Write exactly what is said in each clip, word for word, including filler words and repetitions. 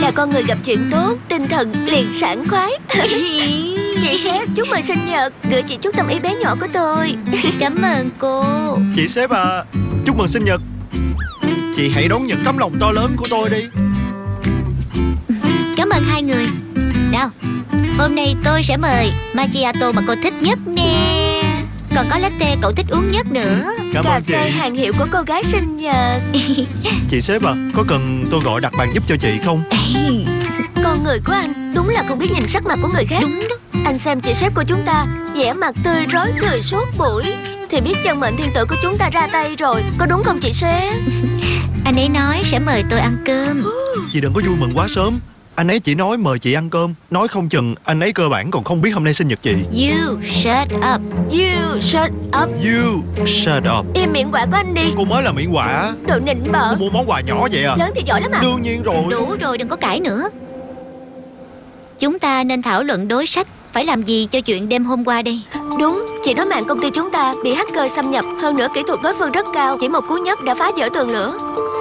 Là con người gặp chuyện tốt, tinh thần liền sảng khoái. Chị sếp, chúc mừng sinh nhật. Gửi chị chút tâm ý bé nhỏ của tôi. Cảm ơn cô. Chị sếp à, chúc mừng sinh nhật. Chị hãy đón nhận tấm lòng to lớn của tôi đi. Cảm ơn hai người. Nào, hôm nay tôi sẽ mời macchiato mà cô thích nhất nè. Còn có latte cậu thích uống nhất nữa. Cảm Cà ơn chị. phê hàng hiệu của cô gái sinh nhật. Chị sếp à, có cần tôi gọi đặt bàn giúp cho chị không? Con người của anh đúng là không biết nhìn sắc mặt của người khác. Đúng đó. Anh xem chị sếp của chúng ta vẻ mặt tươi rói cười suốt buổi, thì biết chân mệnh thiên tử của chúng ta ra tay rồi. Có đúng không chị sếp? Anh ấy nói sẽ mời tôi ăn cơm. Chị đừng có vui mừng quá sớm. Anh ấy chỉ nói mời chị ăn cơm. Nói không chừng anh ấy cơ bản còn không biết hôm nay sinh nhật chị. You shut up. You shut up. You shut up. Im miệng quạ của anh đi. Cô mới là miệng quạ. Đồ nịnh bợ. Cô mua món quà nhỏ vậy à? Lớn thì giỏi lắm à. Đương nhiên rồi. Đủ rồi, đừng có cãi nữa. Chúng ta nên thảo luận đối sách phải làm gì cho chuyện đêm hôm qua đây. Đúng, chị nói mạng công ty chúng ta bị hacker xâm nhập. Hơn nữa kỹ thuật đối phương rất cao. Chỉ một cú nhấp đã phá vỡ tường lửa.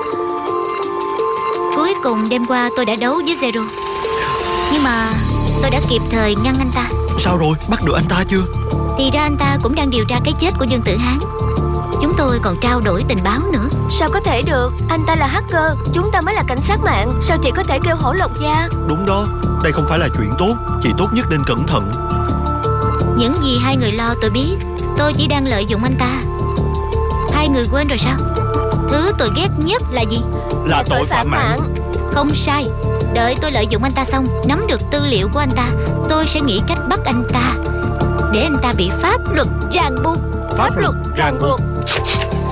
Cuối cùng đêm qua tôi đã đấu với Zero, nhưng mà tôi đã kịp thời ngăn anh ta. Sao rồi, bắt được anh ta chưa? Thì ra anh ta cũng đang điều tra cái chết của Dương Tử Hán. Chúng tôi còn trao đổi tình báo nữa. Sao có thể được? Anh ta là hacker, chúng ta mới là cảnh sát mạng. Sao chị có thể kêu hổ lộc gia? Đúng đó, đây không phải là chuyện tốt. Chị tốt nhất nên cẩn thận. Những gì hai người lo tôi biết. Tôi chỉ đang lợi dụng anh ta. Hai người quên rồi sao? Thứ tôi ghét nhất là gì? Là tội phạm mạng. Không sai. Đợi tôi lợi dụng anh ta xong, nắm được tư liệu của anh ta, tôi sẽ nghĩ cách bắt anh ta, để anh ta bị pháp luật ràng buộc. Pháp luật ràng buộc.